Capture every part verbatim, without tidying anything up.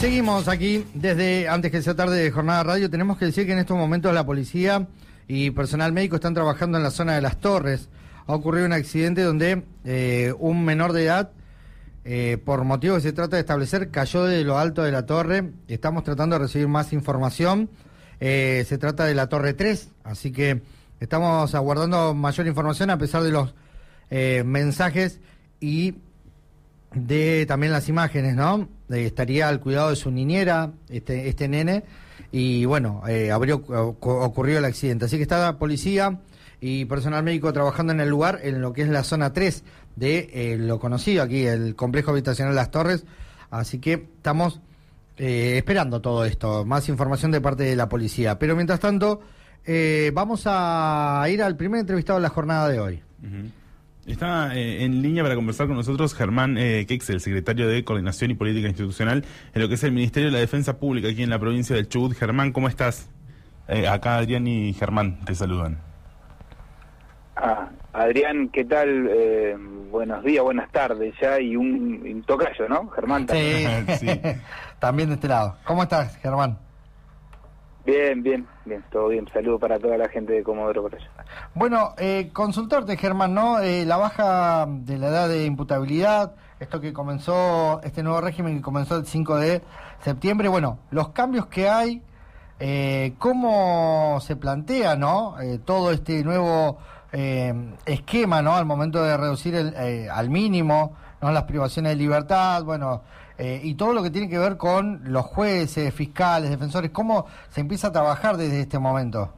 Seguimos aquí desde antes que sea tarde de Jornada Radio. Tenemos que decir que en estos momentos la policía y personal médico están trabajando en la zona de Las Torres. Ha ocurrido un accidente donde eh, un menor de edad, eh, por motivo que se trata de establecer, cayó de lo alto de la torre. Estamos tratando de recibir más información. Eh, se trata de la Torre tres, así que estamos aguardando mayor información a pesar de los eh, mensajes y de también las imágenes, ¿no? Eh, estaría al cuidado de su niñera, este este nene, y bueno, eh, habría ocurrido el accidente. Así que está la policía y personal médico trabajando en el lugar, en lo que es la zona tres de eh, lo conocido aquí, el complejo habitacional Las Torres. Así que estamos eh, esperando todo esto, más información de parte de la policía. Pero mientras tanto, eh, vamos a ir al primer entrevistado de la jornada de hoy. Uh-huh. Está eh, en línea para conversar con nosotros Germán eh, Quexel, secretario de Coordinación y Política Institucional en lo que es el Ministerio de la Defensa Pública aquí en la provincia del Chubut. Germán, ¿cómo estás? Eh, acá Adrián y Germán te saludan. Ah, Adrián, ¿qué tal? Eh, buenos días, buenas tardes ya, y un, un tocayo, ¿no? Germán también. Sí, sí. También de este lado. ¿Cómo estás, Germán? Bien, bien, bien, todo bien. Saludo para toda la gente de Comodoro por allá. Bueno, eh, consultarte, Germán, ¿no? Eh, la baja de la edad de imputabilidad, esto que comenzó, este nuevo régimen que comenzó el cinco de septiembre, bueno, los cambios que hay, eh, ¿cómo se plantea, no? Eh, todo este nuevo eh, esquema, ¿no? Al momento de reducir el, eh, al mínimo, ¿no? Las privaciones de libertad, bueno... Eh, y todo lo que tiene que ver con los jueces, fiscales, defensores, ¿cómo se empieza a trabajar desde este momento?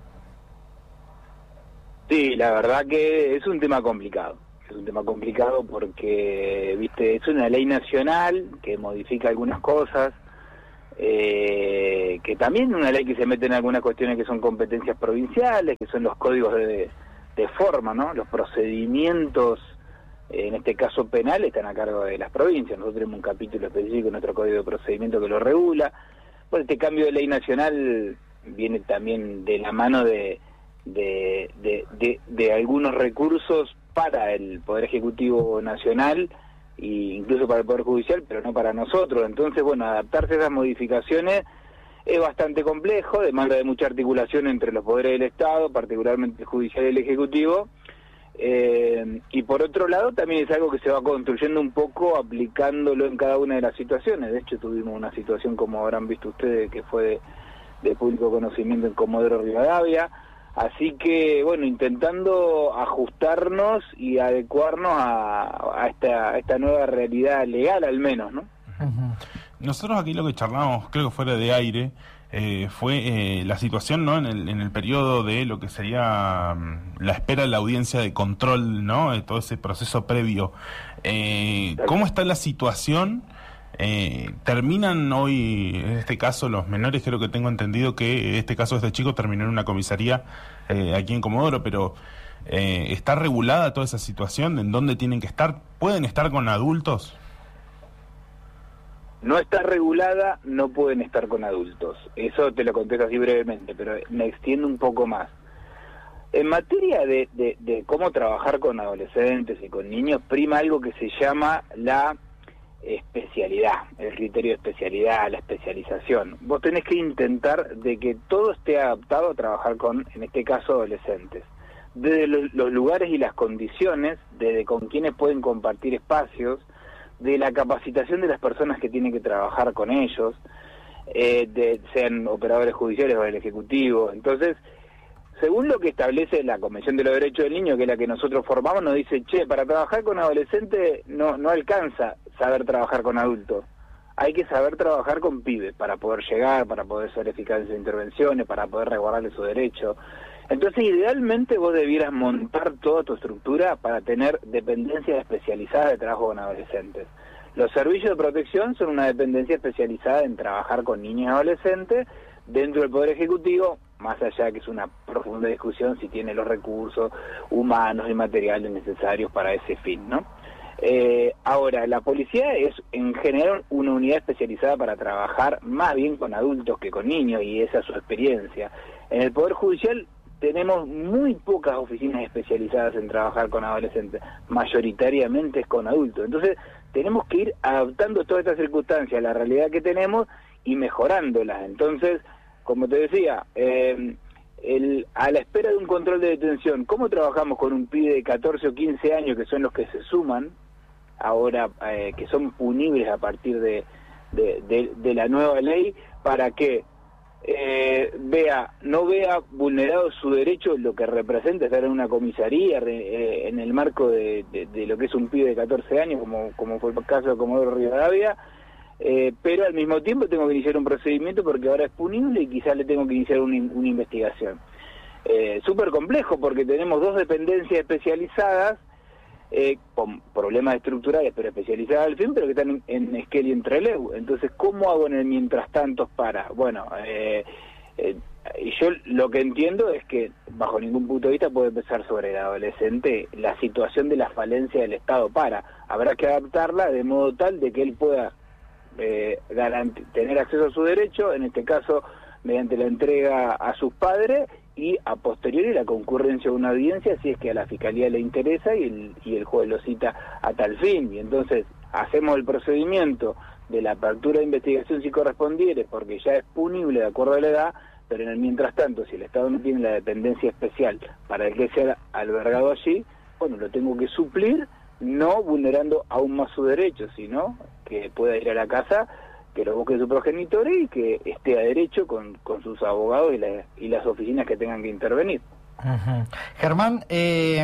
Sí, la verdad que es un tema complicado. Es un tema complicado porque, viste, es una ley nacional que modifica algunas cosas, eh, que también es una ley que se mete en algunas cuestiones que son competencias provinciales, que son los códigos de, de forma, ¿no? Los procedimientos, en este caso penal, están a cargo de las provincias. Nosotros tenemos un capítulo específico en nuestro Código de Procedimiento que lo regula. Bueno, este cambio de ley nacional viene también de la mano de, de, de, de, de algunos recursos para el Poder Ejecutivo Nacional e incluso para el Poder Judicial, pero no para nosotros. Entonces, bueno, adaptarse a esas modificaciones es bastante complejo, demanda de mucha articulación entre los poderes del Estado, particularmente el Judicial y el Ejecutivo. Eh, y por otro lado también es algo que se va construyendo un poco aplicándolo en cada una de las situaciones. De hecho tuvimos una situación, como habrán visto ustedes, que fue de, de público conocimiento en Comodoro Rivadavia, así que bueno, intentando ajustarnos y adecuarnos a, a, esta, a esta nueva realidad legal al menos, ¿no? Uh-huh. Nosotros aquí lo que charlamos, creo que fuera de aire, Eh, fue eh, la situación, ¿no? En el, en el periodo de lo que sería um, la espera de la audiencia de control, ¿no? De todo ese proceso previo. Eh, ¿Cómo está la situación? Eh, ¿Terminan hoy, en este caso, los menores? Creo que tengo entendido que este caso de este chico terminó en una comisaría eh, aquí en Comodoro, pero eh, ¿está regulada toda esa situación? ¿En dónde tienen que estar? ¿Pueden estar con adultos? No está regulada, no pueden estar con adultos. Eso te lo contesto así brevemente, pero me extiendo un poco más. En materia de, de, de cómo trabajar con adolescentes y con niños, prima algo que se llama la especialidad, el criterio de especialidad, la especialización. Vos tenés que intentar de que todo esté adaptado a trabajar con, en este caso, adolescentes. Desde los, los lugares y las condiciones, desde con quienes pueden compartir espacios, de la capacitación de las personas que tienen que trabajar con ellos, eh, de, sean operadores judiciales o del Ejecutivo. Entonces, según lo que establece la Convención de los Derechos del Niño, que es la que nosotros formamos, nos dice, che, para trabajar con adolescentes no, no alcanza saber trabajar con adultos. Hay que saber trabajar con pibes para poder llegar, para poder ser eficaz en sus intervenciones, para poder resguardarle sus derechos. Entonces, idealmente vos debieras montar toda tu estructura para tener dependencias especializadas de trabajo con adolescentes. Los servicios de protección son una dependencia especializada en trabajar con niños y adolescentes dentro del Poder Ejecutivo, más allá de que es una profunda discusión si tiene los recursos humanos y materiales necesarios para ese fin, ¿no? Eh, ahora, la policía es en general una unidad especializada para trabajar más bien con adultos que con niños, y esa es su experiencia. En el Poder Judicial tenemos muy pocas oficinas especializadas en trabajar con adolescentes, mayoritariamente es con adultos. Entonces, tenemos que ir adaptando todas estas circunstancias a la realidad que tenemos y mejorándolas. Entonces, como te decía, eh, el, a la espera de un control de detención, ¿cómo trabajamos con un pibe de catorce o quince años, que son los que se suman ahora, eh, que son punibles a partir de, de, de, de la nueva ley, para que eh, vea no vea vulnerado su derecho, lo que representa estar en una comisaría eh, en el marco de, de, de lo que es un pibe de catorce años, como, como fue el caso de Comodoro Rivadavia, eh, pero al mismo tiempo tengo que iniciar un procedimiento porque ahora es punible y quizás le tengo que iniciar una, una investigación. Eh, súper complejo porque tenemos dos dependencias especializadas, Eh, con problemas estructurales pero especializadas al fin, pero que están en, en Esquel y en Trelew. Entonces, ¿cómo hago en el mientras tanto para? Bueno, eh, eh, yo lo que entiendo es que bajo ningún punto de vista puede empezar sobre el adolescente la situación de la falencia del Estado para. Habrá que adaptarla de modo tal de que él pueda eh, tener acceso a su derecho, en este caso mediante la entrega a sus padres, y a posteriori la concurrencia a una audiencia si es que a la Fiscalía le interesa y el, y el juez lo cita a tal fin. Y entonces hacemos el procedimiento de la apertura de investigación si correspondiere, porque ya es punible de acuerdo a la edad, pero en el mientras tanto, si el Estado no tiene la dependencia especial para el que sea albergado allí, bueno, lo tengo que suplir, no vulnerando aún más su derecho, sino que pueda ir a la casa, que lo busque su progenitor y que esté a derecho con, con sus abogados y, la, y las oficinas que tengan que intervenir. Uh-huh. Germán, eh,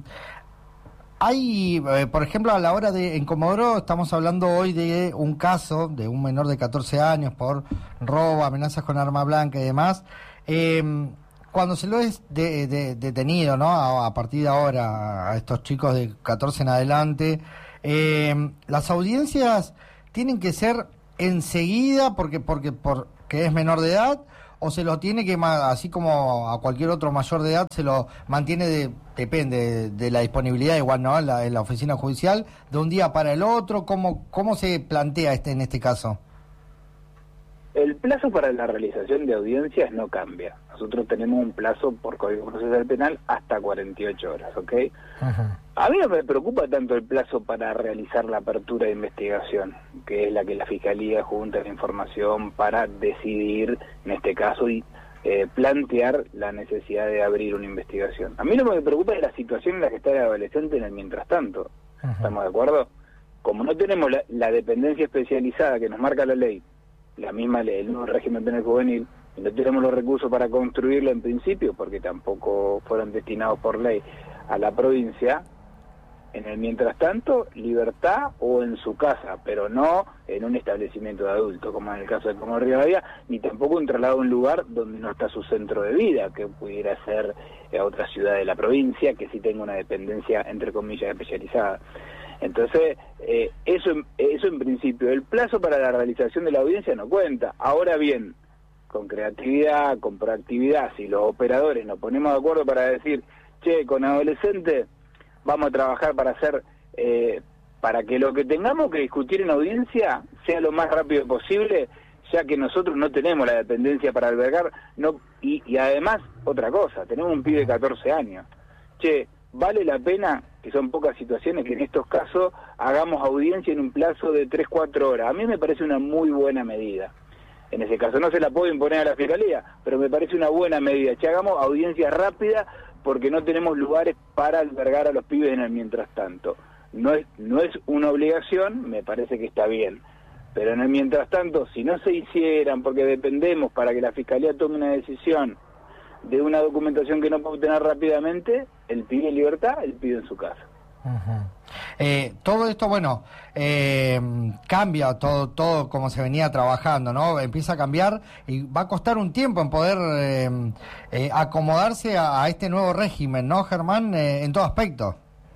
hay, eh, por ejemplo, a la hora de, en Comodoro estamos hablando hoy de un caso de un menor de catorce años por robo, amenazas con arma blanca y demás. Eh, cuando se lo es de, de, detenido, ¿no? A, a partir de ahora, a estos chicos de catorce en adelante, eh, las audiencias tienen que ser enseguida porque porque porque es menor de edad, o se lo tiene que, así como a cualquier otro mayor de edad, se lo mantiene, de, depende de, de la disponibilidad igual, ¿no? En la, en la oficina judicial, de un día para el otro. ¿Cómo, cómo se plantea este en este caso? El plazo para la realización de audiencias no cambia. Nosotros tenemos un plazo por Código Procesal Penal hasta cuarenta y ocho horas, ¿ok? Uh-huh. A mí no me preocupa tanto el plazo para realizar la apertura de investigación, que es la que la Fiscalía junta la información para decidir, en este caso, y eh, plantear la necesidad de abrir una investigación. A mí lo que me preocupa es la situación en la que está el adolescente en el mientras tanto. Uh-huh. ¿Estamos de acuerdo? Como no tenemos la, la dependencia especializada que nos marca la ley, la misma ley, el nuevo régimen penal juvenil, y no tenemos los recursos para construirlo en principio, porque tampoco fueron destinados por ley a la provincia, en el mientras tanto, libertad o en su casa, pero no en un establecimiento de adultos, como en el caso de Comodoro Rivadavia, ni tampoco un traslado a un lugar donde no está su centro de vida, que pudiera ser a otra ciudad de la provincia, que sí tenga una dependencia, entre comillas, especializada. Entonces, eh, eso, eso en principio, el plazo para la realización de la audiencia no cuenta. Ahora bien, con creatividad, con proactividad, si los operadores nos ponemos de acuerdo para decir, che, con adolescentes vamos a trabajar para hacer, eh, para que lo que tengamos que discutir en audiencia sea lo más rápido posible, ya que nosotros no tenemos la dependencia para albergar, no y, y además, otra cosa, tenemos un pibe de catorce años. Che, vale la pena, que son pocas situaciones, que en estos casos hagamos audiencia en un plazo de tres, cuatro horas. A mí me parece una muy buena medida. En ese caso no se la puedo imponer a la Fiscalía, pero me parece una buena medida. Que hagamos audiencias rápidas porque no tenemos lugares para albergar a los pibes en el mientras tanto. No es, no es una obligación, me parece que está bien. Pero en el mientras tanto, si no se hicieran, porque dependemos para que la Fiscalía tome una decisión de una documentación que no puede obtener rápidamente, el pibe en libertad, el pibe en su casa. Uh-huh. Eh, todo esto, bueno, eh, cambia todo, todo como se venía trabajando, ¿no? Empieza a cambiar y va a costar un tiempo en poder eh, eh, acomodarse a, a este nuevo régimen, ¿no, Germán? Eh, en todo aspecto.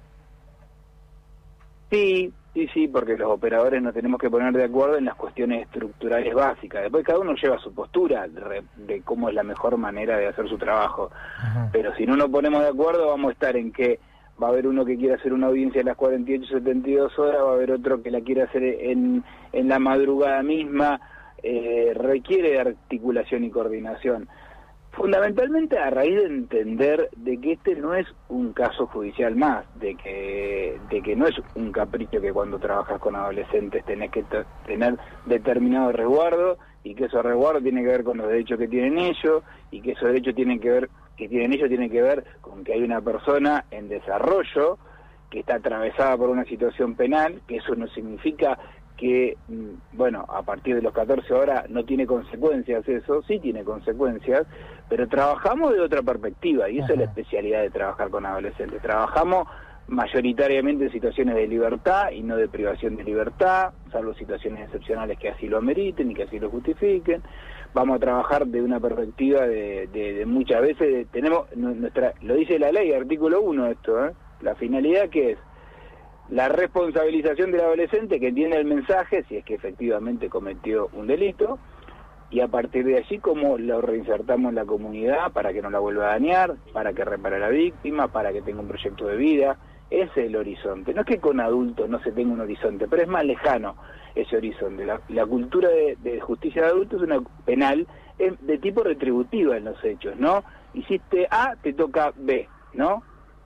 Sí, sí, sí, porque los operadores nos tenemos que poner de acuerdo en las cuestiones estructurales básicas. Después cada uno lleva su postura de, de cómo es la mejor manera de hacer su trabajo. Uh-huh. Pero si no nos ponemos de acuerdo, vamos a estar en que va a haber uno que quiere hacer una audiencia a las cuarenta y ocho, setenta y dos horas, va a haber otro que la quiere hacer en, en la madrugada misma. Eh, requiere de articulación y coordinación. Fundamentalmente a raíz de entender de que este no es un caso judicial más, de que de que no es un capricho que cuando trabajas con adolescentes tenés que t- tener determinado resguardo, y que esos resguardos tienen que ver con los derechos que tienen ellos, y que esos derechos tienen que ver que tienen ellos tienen que ver con que hay una persona en desarrollo que está atravesada por una situación penal, que eso no significa que, bueno, a partir de los catorce ahora no tiene consecuencias eso, sí tiene consecuencias, pero trabajamos de otra perspectiva, y esa es la especialidad de trabajar con adolescentes. Trabajamos mayoritariamente en situaciones de libertad y no de privación de libertad, salvo situaciones excepcionales que así lo ameriten y que así lo justifiquen. Vamos a trabajar de una perspectiva de, de, de muchas veces, de, tenemos nuestra, lo dice la ley, artículo uno esto, ¿eh? La finalidad que es la responsabilización del adolescente que entiende el mensaje, si es que efectivamente cometió un delito, y a partir de allí cómo lo reinsertamos en la comunidad para que no la vuelva a dañar, para que repare a la víctima, para que tenga un proyecto de vida. Ese es el horizonte. No es que con adultos no se tenga un horizonte, pero es más lejano ese horizonte. La, la cultura de, de justicia de adultos es una penal es de tipo retributiva en los hechos, ¿no? Hiciste A, te toca B, ¿no?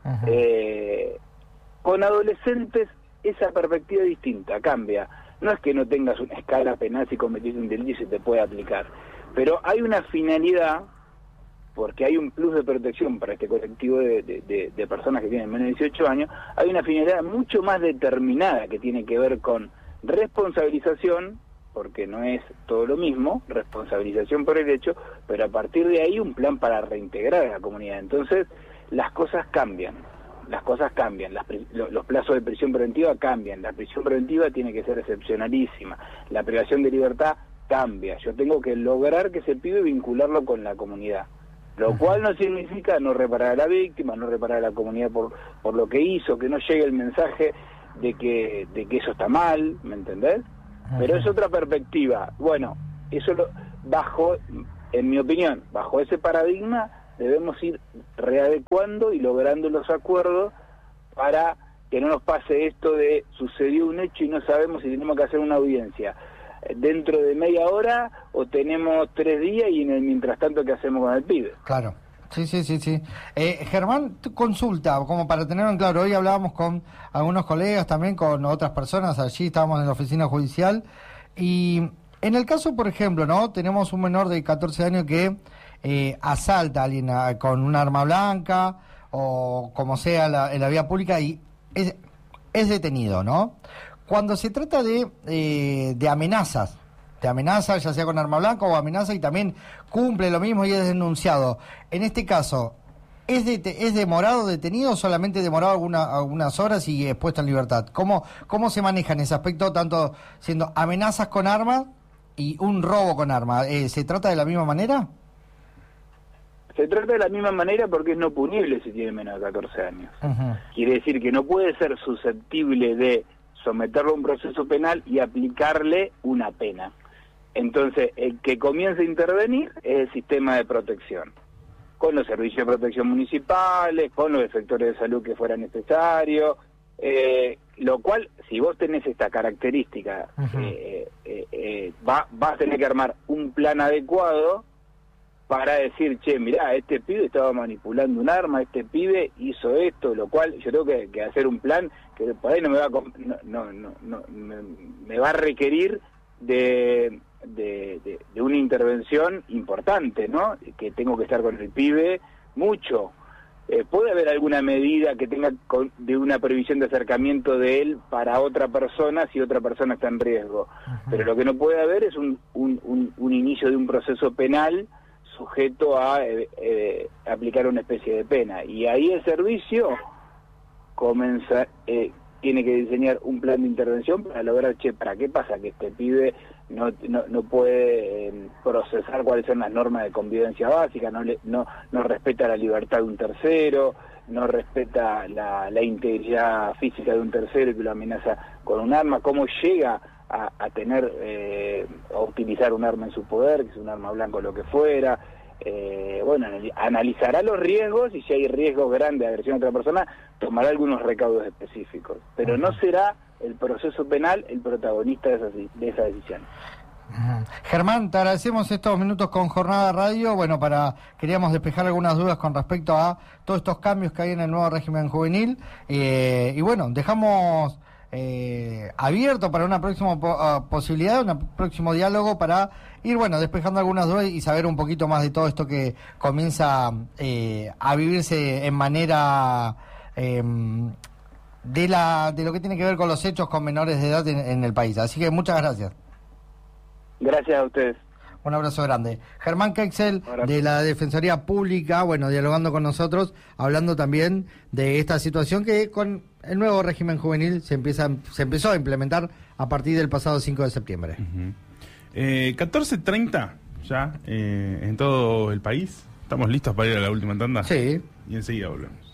Eh, con adolescentes esa perspectiva es distinta, cambia. No es que no tengas una escala penal si cometiste un delito y se te puede aplicar, pero hay una finalidad, porque hay un plus de protección para este colectivo de, de, de, de personas que tienen menos de dieciocho años, hay una finalidad mucho más determinada que tiene que ver con responsabilización, porque no es todo lo mismo, responsabilización por el hecho, pero a partir de ahí un plan para reintegrar a la comunidad. Entonces, las cosas cambian. Las cosas cambian, las, los plazos de prisión preventiva cambian, la prisión preventiva tiene que ser excepcionalísima, la privación de libertad cambia, yo tengo que lograr que ese pibe vincularlo con la comunidad, lo cual no significa no reparar a la víctima, no reparar a la comunidad por por lo que hizo, que no llegue el mensaje de que de que eso está mal, ¿me entendés? Pero es otra perspectiva. Bueno, eso lo, bajo, en mi opinión, bajo ese paradigma debemos ir readecuando y logrando los acuerdos para que no nos pase esto de sucedió un hecho y no sabemos si tenemos que hacer una audiencia dentro de media hora o tenemos tres días y en el mientras tanto ¿qué hacemos con el pibe? Claro, sí, sí, sí, sí. Eh, Germán, tu consulta, como para tenerlo en claro, hoy hablábamos con algunos colegas, también con otras personas, allí estábamos en la oficina judicial, y en el caso, por ejemplo, ¿no? Tenemos un menor de catorce años que Eh, asalta a alguien a, con un arma blanca o como sea la, en la vía pública y es, es detenido, ¿no? Cuando se trata de, eh, de amenazas, de amenazas ya sea con arma blanca o amenaza y también cumple lo mismo y es denunciado, en este caso, ¿es, de, es demorado detenido o solamente demorado alguna, algunas horas y expuesto en libertad? ¿Cómo, cómo se maneja en ese aspecto, tanto siendo amenazas con arma y un robo con arma? Eh, ¿Se trata de la misma manera? Se trata de la misma manera porque es no punible si tiene menos de catorce años. Uh-huh. Quiere decir que no puede ser susceptible de someterlo a un proceso penal y aplicarle una pena. Entonces, el que comienza a intervenir es el sistema de protección, con los servicios de protección municipales, con los efectores de salud que fuera necesario, eh, lo cual, si vos tenés esta característica, uh-huh. eh, eh, eh, va, vas a tener que armar un plan adecuado para decir, che, mirá, este pibe estaba manipulando un arma, este pibe hizo esto, lo cual yo tengo que, que hacer un plan que por ahí no me va a, no, no, no, no me, me va a requerir de, de, de, de una intervención importante, ¿no? Que tengo que estar con el pibe mucho. Eh, ¿Puede haber alguna medida que tenga con, de una previsión de acercamiento de él para otra persona si otra persona está en riesgo? Uh-huh. Pero lo que no puede haber es un, un, un, un inicio de un proceso penal sujeto a eh, eh, aplicar una especie de pena. Y ahí el servicio comienza, eh, tiene que diseñar un plan de intervención para lograr, che, ¿para qué pasa que este pibe no no, no puede eh, procesar cuáles son las normas de convivencia básica, no, le, no, no respeta la libertad de un tercero, no respeta la, la integridad física de un tercero y que lo amenaza con un arma? ¿Cómo llega A, a tener, eh, a utilizar un arma en su poder, que es un arma blanca o lo que fuera? Eh, bueno, analizará los riesgos y si hay riesgos grandes de agresión a otra persona, tomará algunos recaudos específicos, pero no será el proceso penal el protagonista de esa, de esa decisión. Germán, te agradecemos estos minutos con Jornada Radio. Bueno, para queríamos despejar algunas dudas con respecto a todos estos cambios que hay en el nuevo régimen juvenil. Eh, y bueno, dejamos eh, abierto para una próxima po uh, posibilidad, un próximo diálogo para ir, bueno, despejando algunas dudas y saber un poquito más de todo esto que comienza eh, a vivirse en manera... Eh, de la de lo que tiene que ver con los hechos con menores de edad en, en el país. Así que muchas gracias. Gracias a ustedes. Un abrazo grande. Germán Kexel, de la Defensoría Pública, bueno, dialogando con nosotros, hablando también de esta situación que con el nuevo régimen juvenil se empieza se empezó a implementar a partir del pasado cinco de septiembre. Uh-huh. eh, catorce treinta ya eh, en todo el país. ¿Estamos listos para ir a la última tanda? Sí. Y enseguida volvemos.